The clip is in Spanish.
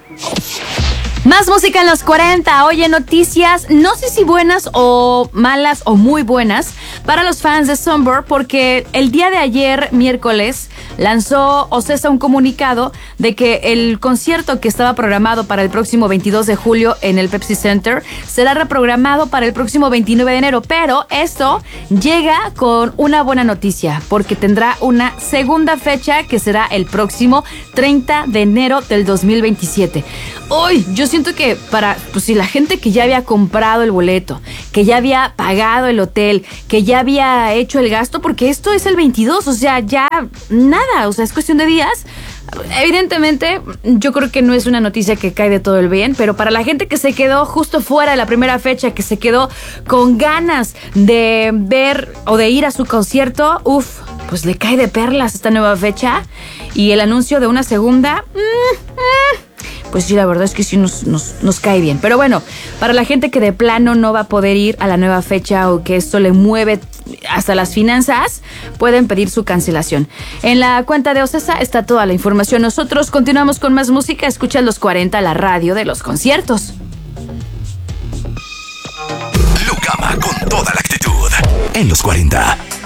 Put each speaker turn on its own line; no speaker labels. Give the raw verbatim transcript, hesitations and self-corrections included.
Más música en los cuarenta. Oye, noticias, no sé si buenas o malas o muy buenas para los fans de Sunburn, porque el día de ayer, miércoles, lanzó Ocesa un comunicado de que el concierto que estaba programado para el próximo veintidós de julio en el Pepsi Center será reprogramado para el próximo veintinueve de enero, pero esto llega con una buena noticia, porque tendrá una segunda fecha que será el próximo treinta de enero del dos mil veintisiete. Uy, yo siento que para, pues si la gente que ya había comprado el boleto, que ya había pagado el hotel, que ya había hecho el gasto, porque esto es el veintidós, o sea, ya nada, o sea, es cuestión de días. Evidentemente, yo creo que no es una noticia que cae de todo el bien, pero para la gente que se quedó justo fuera de la primera fecha, que se quedó con ganas de ver o de ir a su concierto, uff, pues le cae de perlas esta nueva fecha y el anuncio de una segunda. Mmm, mmm, Pues sí, la verdad es que sí nos, nos, nos cae bien. Pero bueno, para la gente que de plano no va a poder ir a la nueva fecha o que esto le mueve hasta las finanzas, pueden pedir su cancelación. En la cuenta de Ocesa está toda la información. Nosotros continuamos con más música. Escucha los cuarenta, la radio de los conciertos.
Lucama con toda la actitud en los cuarenta.